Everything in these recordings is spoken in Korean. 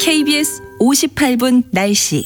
KBS 58분 날씨.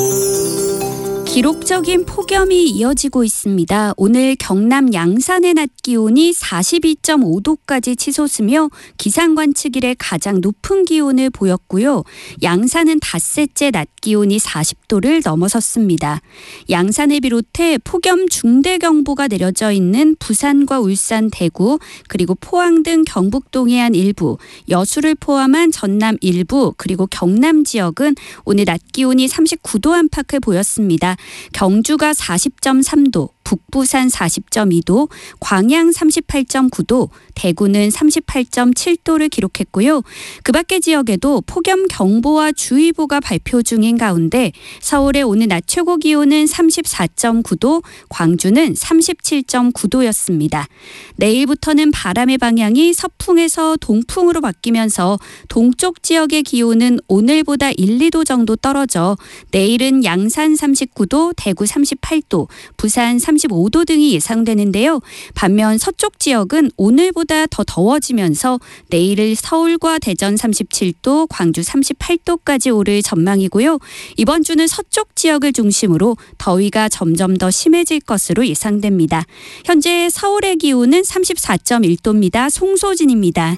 기록적인 폭염이 이어지고 있습니다. 오늘 경남 양산의 낮 기온이 42.5도까지 치솟으며 기상관측 이래 가장 높은 기온을 보였고요. 양산은 닷새째 낮 기온이 40도를 넘어섰습니다. 양산을 비롯해 폭염 중대경보가 내려져 있는 부산과 울산, 대구, 그리고 포항 등 경북 동해안 일부, 여수를 포함한 전남 일부, 그리고 경남 지역은 오늘 낮 기온이 39도 안팎을 보였습니다. 경주가 40.3도, 북부산 40.2도, 광양 38.9도, 대구는 38.7도를 기록했고요. 그 밖의 지역에도 폭염 경보와 주의보가 발표 중인 가운데 서울의 오늘 낮 최고 기온은 34.9도, 광주는 37.9도였습니다. 내일부터는 바람의 방향이 서풍에서 동풍으로 바뀌면서 동쪽 지역의 기온은 오늘보다 1, 2도 정도 떨어져 내일은 양산 39도, 대구 38도, 부산 35도 등이 예상되는데요. 반면 서쪽 지역은 오늘보다 더 더워지면서 내일은 서울과 대전 37도, 광주 38도까지 오를 전망이고요. 이번 주는 서쪽 지역을 중심으로 더위가 점점 더 심해질 것으로 예상됩니다. 현재 서울의 기온은 34.1도입니다. 송소진입니다.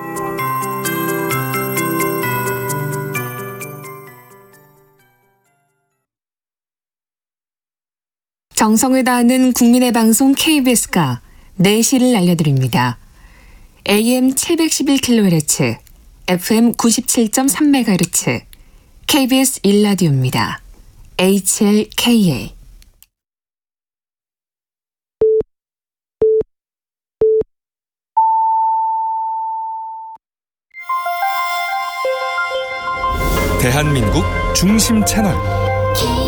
정성을 다하는 국민의 방송 KBS가 4시를 알려드립니다. AM 711kHz, FM 97.3MHz, KBS 1라디오입니다. HLKA. 대한민국 중심 채널